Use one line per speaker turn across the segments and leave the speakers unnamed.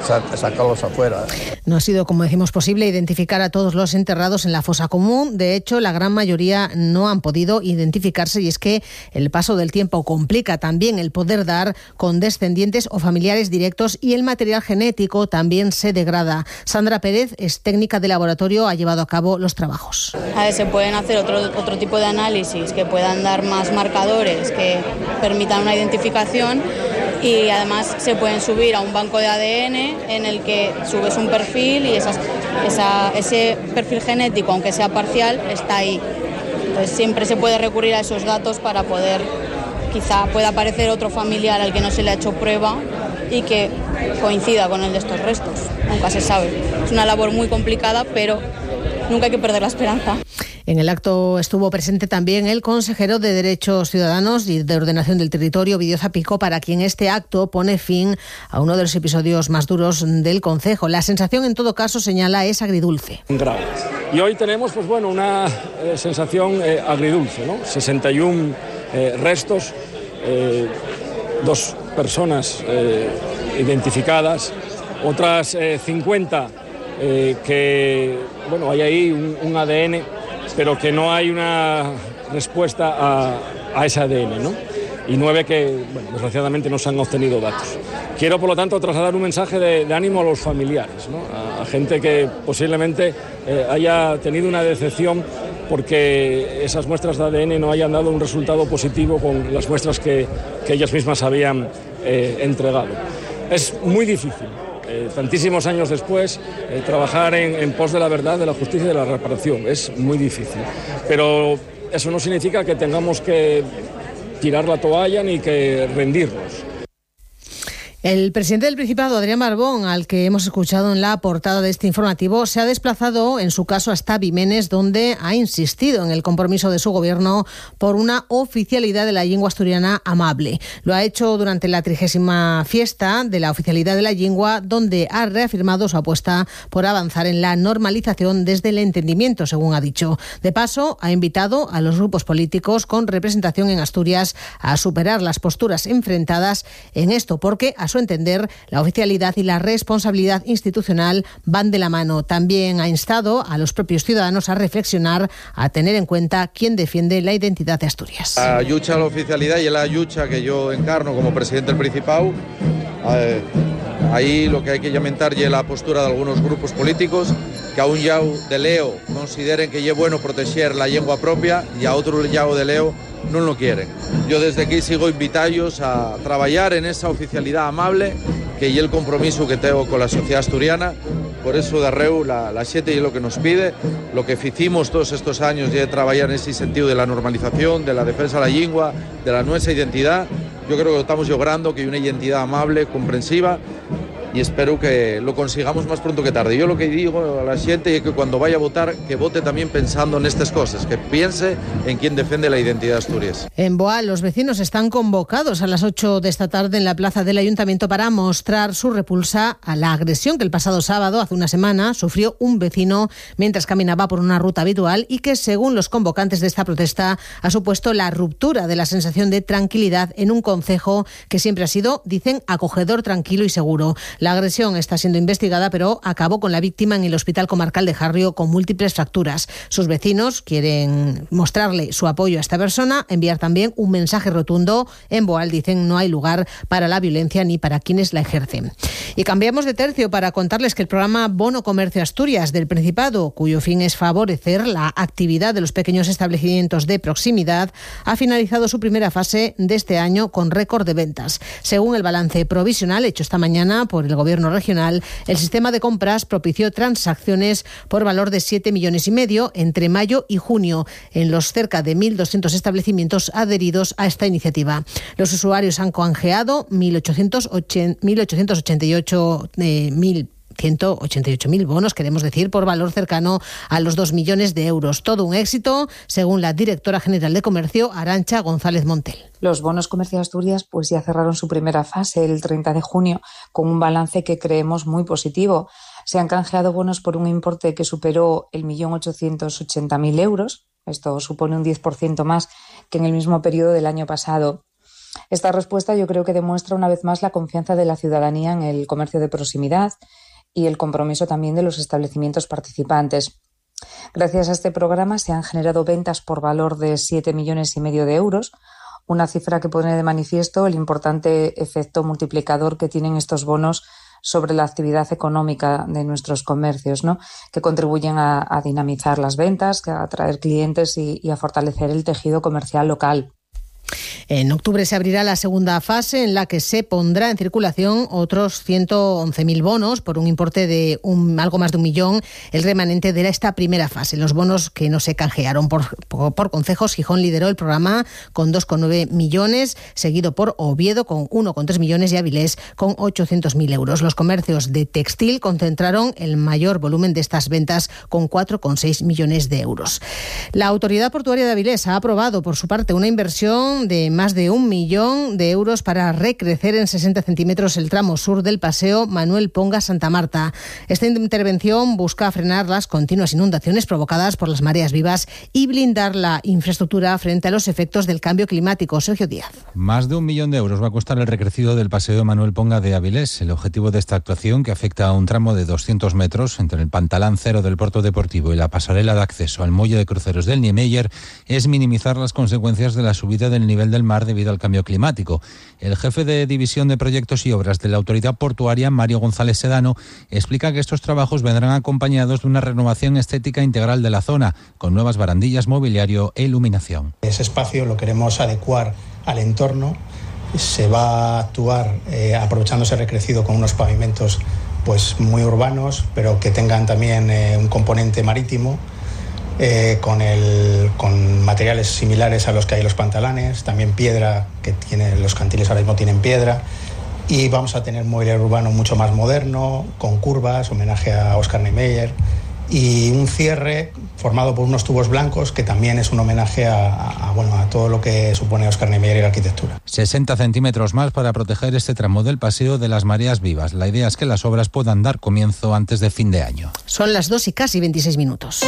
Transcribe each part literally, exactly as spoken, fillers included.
sacarlos afuera.
No ha sido, como decimos, posible identificar a todos los enterrados en la fosa común. De hecho, la gran mayoría no han podido identificarse, y es que el paso del tiempo complica también el poder dar con descendientes o familiares directos, y el material genético también se degrada. Sandra Pérez es técnica de laboratorio, ha llevado a cabo los trabajos.
A ver, se pueden hacer otro, otro tipo de análisis que puedan dar más marcadores que permitan una identificación, y además se pueden subir a un banco de A D N en el que subes un perfil y esas, esa, ese perfil genético, aunque sea parcial, está ahí. Entonces siempre se puede recurrir a esos datos para poder, quizá pueda aparecer otro familiar al que no se le ha hecho prueba y que coincida con el de estos restos. Nunca se sabe. Es una labor muy complicada, pero nunca hay que perder la esperanza.
En el acto estuvo presente también el consejero de Derechos Ciudadanos y de Ordenación del Territorio, Ovidio Zapico, para quien este acto pone fin a uno de los episodios más duros del concejo. La sensación, en todo caso, señala, es agridulce.
Grave. Y hoy tenemos, pues bueno, una eh, sensación eh, agridulce, ¿no? sesenta y uno eh, restos, eh, dos personas eh, identificadas, otras eh, cincuenta eh, que, bueno, hay ahí un, un A D N, pero que no hay una respuesta a, a ese A D N, ¿no? Y nueve que, bueno, desgraciadamente no se han obtenido datos. Quiero, por lo tanto, trasladar un mensaje de, de ánimo a los familiares, ¿no? A, a gente que posiblemente eh, haya tenido una decepción porque esas muestras de A D N no hayan dado un resultado positivo con las muestras que, que ellas mismas habían eh, entregado. Es muy difícil. Eh, tantísimos años después, eh, trabajar en, en pos de la verdad, de la justicia y de la reparación. Es muy difícil. Pero eso no significa que tengamos que tirar la toalla ni que rendirnos.
El presidente del Principado, Adrián Barbón, al que hemos escuchado en la portada de este informativo, se ha desplazado, en su caso, hasta Bimenes, donde ha insistido en el compromiso de su gobierno por una oficialidad de la lengua asturiana amable. Lo ha hecho durante la trigésima fiesta de la oficialidad de la lengua, donde ha reafirmado su apuesta por avanzar en la normalización desde el entendimiento, según ha dicho. De paso, ha invitado a los grupos políticos con representación en Asturias a superar las posturas enfrentadas en esto, porque a su entender, la oficialidad y la responsabilidad institucional van de la mano. También ha instado a los propios ciudadanos a reflexionar, a tener en cuenta quién defiende la identidad de Asturias.
La lucha a la oficialidad y la lucha que yo encarno como presidente del Principado, eh, ahí lo que hay que lamentar es la postura de algunos grupos políticos que a un llau de Leo consideren que es bueno proteger la lengua propia y a otro llau de Leo no lo quieren. Yo desde aquí sigo invitarlos a trabajar en esa oficialidad amable que es el compromiso que tengo con la sociedad asturiana. Por eso de Arreu la, la siete es lo que nos pide. Lo que hicimos todos estos años es trabajar en ese sentido de la normalización, de la defensa de la lengua, de la nuestra identidad. Yo creo que estamos logrando que hay una identidad amable, comprensiva, y espero que lo consigamos más pronto que tarde. Yo lo que digo a la gente es que cuando vaya a votar, que vote también pensando en estas cosas, que piense en quién defiende la identidad de Asturias.
En Boal, los vecinos están convocados a las ocho de esta tarde en la plaza del Ayuntamiento para mostrar su repulsa a la agresión que el pasado sábado, hace una semana, sufrió un vecino mientras caminaba por una ruta habitual y que, según los convocantes de esta protesta, ha supuesto la ruptura de la sensación de tranquilidad en un concejo que siempre ha sido, dicen, acogedor, tranquilo y seguro. La agresión está siendo investigada, pero acabó con la víctima en el Hospital Comarcal de Jarrio con múltiples fracturas. Sus vecinos quieren mostrarle su apoyo a esta persona, enviar también un mensaje rotundo. En Boal dicen no hay lugar para la violencia ni para quienes la ejercen. Y cambiamos de tercio para contarles que el programa Bono Comercio Asturias del Principado, cuyo fin es favorecer la actividad de los pequeños establecimientos de proximidad, ha finalizado su primera fase de este año con récord de ventas. Según el balance provisional hecho esta mañana por el Gobierno regional, el sistema de compras propició transacciones por valor de siete millones y medio entre mayo y junio en los cerca de mil doscientos establecimientos adheridos a esta iniciativa. Los usuarios han canjeado mil ochocientos ochenta y ocho eh, mil ciento ochenta y ocho mil bonos, queremos decir, por valor cercano a los dos millones de euros. Todo un éxito, según la directora general de Comercio, Arantxa González Montel.
Los bonos Comercio Asturias pues ya cerraron su primera fase el treinta de junio con un balance que creemos muy positivo. Se han canjeado bonos por un importe que superó el millón ochocientos ochenta mil euros. Esto supone un diez por ciento más que en el mismo periodo del año pasado. Esta respuesta yo creo que demuestra una vez más la confianza de la ciudadanía en el comercio de proximidad y el compromiso también de los establecimientos participantes. Gracias a este programa se han generado ventas por valor de siete millones y medio de euros, una cifra que pone de manifiesto el importante efecto multiplicador que tienen estos bonos sobre la actividad económica de nuestros comercios, ¿no? Que contribuyen a, a dinamizar las ventas, a atraer clientes y, y a fortalecer el tejido comercial local.
En octubre se abrirá la segunda fase en la que se pondrá en circulación otros ciento once mil bonos por un importe de un, algo más de un millón, el remanente de esta primera fase. Los bonos que no se canjearon por, por, por concejos. Gijón lideró el programa con dos coma nueve millones, seguido por Oviedo con uno coma tres millones y Avilés con ochocientos mil euros. Los comercios de textil concentraron el mayor volumen de estas ventas con cuatro coma seis millones de euros. La Autoridad Portuaria de Avilés ha aprobado por su parte una inversión de más de un millón de euros para recrecer en sesenta centímetros el tramo sur del paseo Manuel Ponga Santa Marta. Esta intervención busca frenar las continuas inundaciones provocadas por las mareas vivas y blindar la infraestructura frente a los efectos del cambio climático. Sergio Díaz.
Más de un millón de euros va a costar el recrecido del paseo Manuel Ponga de Avilés. El objetivo de esta actuación, que afecta a un tramo de doscientos metros entre el pantalán cero del puerto deportivo y la pasarela de acceso al muelle de cruceros del Niemeyer, es minimizar las consecuencias de la subida del nivel del mar debido al cambio climático. El jefe de División de Proyectos y Obras de la Autoridad Portuaria, Mario González Sedano, explica que estos trabajos vendrán acompañados de una renovación estética integral de la zona, con nuevas barandillas, mobiliario e iluminación.
Ese espacio lo queremos adecuar al entorno. Se va a actuar eh, aprovechando ese recrecido con unos pavimentos pues muy urbanos, pero que tengan también eh, un componente marítimo. Eh, con, el, con materiales similares a los que hay en los pantalanes, también piedra, que tiene, los cantiles ahora mismo tienen piedra, y vamos a tener mobiliario urbano mucho más moderno, con curvas, homenaje a Oscar Niemeyer, y un cierre formado por unos tubos blancos que también es un homenaje a, a, a, bueno, a todo lo que supone Oscar Niemeyer y la arquitectura.
sesenta centímetros más para proteger este tramo del paseo de las mareas vivas. La idea es que las obras puedan dar comienzo antes de fin de año.
Son las dos y casi veintiséis minutos.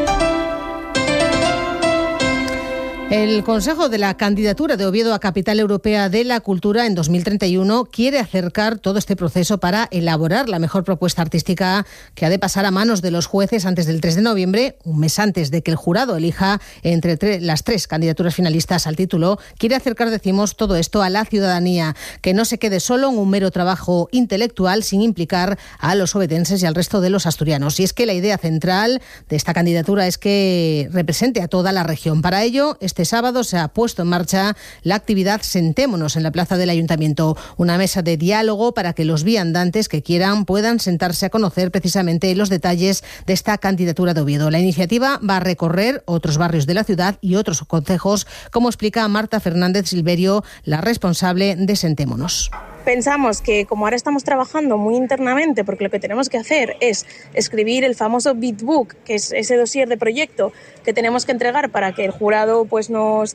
El Consejo de la Candidatura de Oviedo a Capital Europea de la Cultura en dos mil treinta y uno quiere acercar todo este proceso para elaborar la mejor propuesta artística que ha de pasar a manos de los jueces antes del tres de noviembre, un mes antes de que el jurado elija entre tre- las tres candidaturas finalistas al título. Quiere acercar, decimos, todo esto a la ciudadanía, que no se quede solo en un mero trabajo intelectual sin implicar a los ovetenses y al resto de los asturianos. Y es que la idea central de esta candidatura es que represente a toda la región. Para ello, este sábado se ha puesto en marcha la actividad Sentémonos en la plaza del Ayuntamiento, una mesa de diálogo para que los viandantes que quieran puedan sentarse a conocer precisamente los detalles de esta candidatura de Oviedo. La iniciativa va a recorrer otros barrios de la ciudad y otros concejos, como explica Marta Fernández Silverio, la responsable de Sentémonos.
Pensamos que como ahora estamos trabajando muy internamente, porque lo que tenemos que hacer es escribir el famoso Bid Book, que es ese dossier de proyecto que tenemos que entregar para que el jurado pues nos,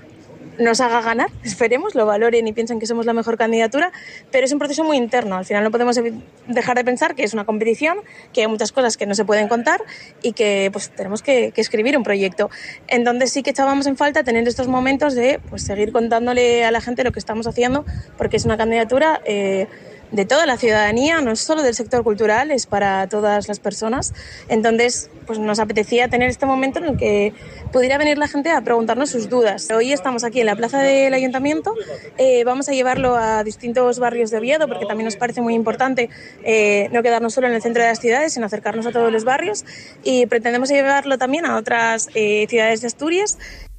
nos haga ganar, esperemos, lo valoren y piensen que somos la mejor candidatura, pero es un proceso muy interno. Al final no podemos dejar de pensar que es una competición, que hay muchas cosas que no se pueden contar y que pues tenemos que, que escribir un proyecto. En donde sí que echábamos en falta tener estos momentos de pues, seguir contándole a la gente lo que estamos haciendo, porque es una candidatura eh, de toda la ciudadanía, no es solo del sector cultural, es para todas las personas. Entonces, pues nos apetecía tener este momento en el que pudiera venir la gente a preguntarnos sus dudas. Hoy estamos aquí en la plaza del Ayuntamiento, eh, vamos a llevarlo a distintos barrios de Oviedo, porque también nos parece muy importante eh, no quedarnos solo en el centro de las ciudades, sino acercarnos a todos los barrios, y pretendemos llevarlo también a otras eh, ciudades de Asturias.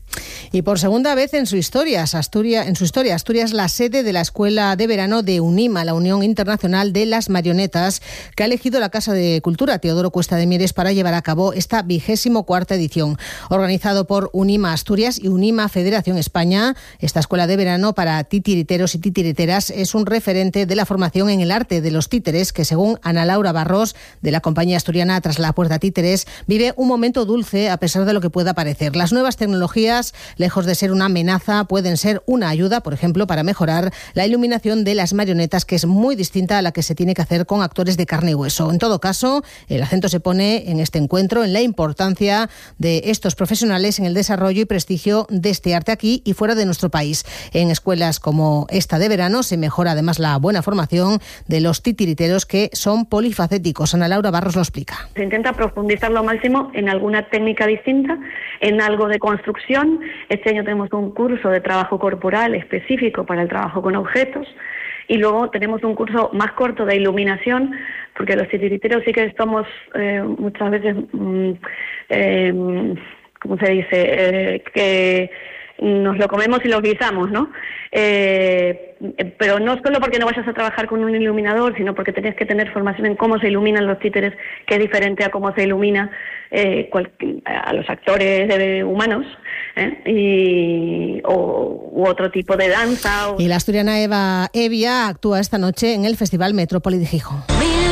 Y por segunda vez en su historia, Asturias, en su historia, Asturias, la sede de la Escuela de Verano de UNIMA, la Unión Internacional de las Marionetas, que ha elegido la Casa de Cultura Teodoro Cuesta de Mieres para llevar a cabo esta vigésimo cuarta edición. Organizado por UNIMA Asturias y UNIMA Federación España, esta Escuela de Verano para titiriteros y titiriteras es un referente de la formación en el arte de los títeres, que según Ana Laura Barros, de la compañía asturiana Tras la Puerta Títeres, vive un momento dulce a pesar de lo que pueda parecer. Las nuevas tecnologías lejos de ser una amenaza, pueden ser una ayuda, por ejemplo, para mejorar la iluminación de las marionetas, que es muy distinta a la que se tiene que hacer con actores de carne y hueso. En todo caso, el acento se pone en este encuentro en la importancia de estos profesionales en el desarrollo y prestigio de este arte aquí y fuera de nuestro país. En escuelas como esta de verano se mejora además la buena formación de los titiriteros, que son polifacéticos. Ana Laura Barros lo explica.
Se intenta profundizar lo máximo en alguna técnica distinta, en algo de construcción. Este año tenemos un curso de trabajo corporal específico para el trabajo con objetos, y luego tenemos un curso más corto de iluminación, porque los titiriteros sí que somos eh, muchas veces, mm, eh, ¿cómo se dice?, eh, que nos lo comemos y lo guisamos, ¿no? Eh, pero no solo porque no vayas a trabajar con un iluminador, sino porque tenés que tener formación en cómo se iluminan los títeres, que es diferente a cómo se ilumina eh, cual, a los actores de, humanos, ¿eh? y, o, u otro tipo de danza. O...
Y la asturiana Eva Evia actúa esta noche en el Festival Metrópoli de Gijón.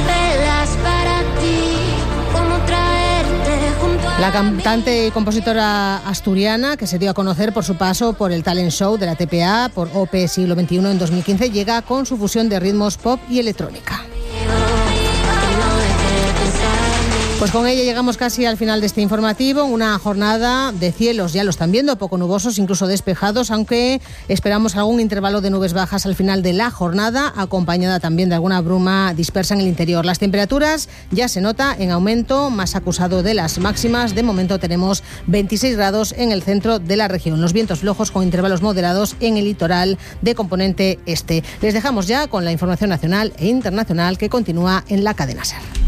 La cantante y compositora asturiana, que se dio a conocer por su paso por el talent show de la T P A, por O P Siglo veintiuno en dos mil quince, llega con su fusión de ritmos pop y electrónica. Pues con ella llegamos casi al final de este informativo, una jornada de cielos, ya lo están viendo, poco nubosos, incluso despejados, aunque esperamos algún intervalo de nubes bajas al final de la jornada, acompañada también de alguna bruma dispersa en el interior. Las temperaturas ya se nota en aumento, más acusado de las máximas. De momento tenemos veintiséis grados en el centro de la región. Los vientos flojos con intervalos moderados en el litoral de componente este. Les dejamos ya con la información nacional e internacional que continúa en la cadena SER.